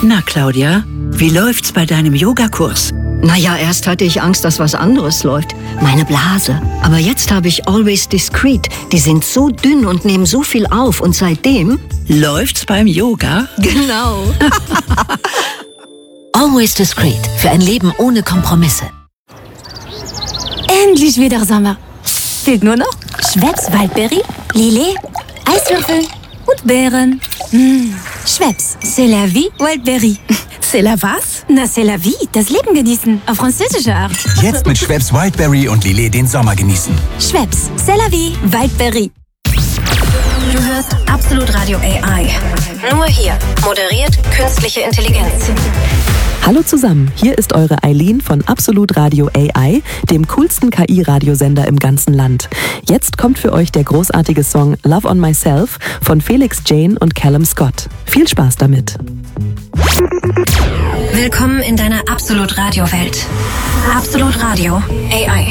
Na, Claudia, wie läuft's bei deinem Yogakurs? Naja, erst hatte ich Angst, dass was anderes läuft. Meine Blase. Aber jetzt habe ich Always Discreet. Die sind so dünn und nehmen so viel auf. Und seitdem... Läuft's beim Yoga? Genau. Always Discreet. Für ein Leben ohne Kompromisse. Endlich wieder Sommer. Fehlt nur noch Schweppes Waldbeere, Lillet, Eiswürfel und Beeren. Schweppes, c'est la vie, Waldbeere. C'est la was? Na, c'est la vie, das Leben genießen, auf französische Art. Jetzt mit Schweppes Wildberry und Lillet den Sommer genießen. Schweppes, c'est la vie, Waldbeere. Du hörst Absolut Radio AI. Nur hier moderiert künstliche Intelligenz. Hallo zusammen, hier ist eure Eileen von Absolut Radio AI, dem coolsten KI-Radiosender im ganzen Land. Jetzt kommt für euch der großartige Song Love on Myself von Felix Jane und Callum Scott. Viel Spaß damit. Willkommen in deiner Absolut Radio Welt. Absolut Radio AI.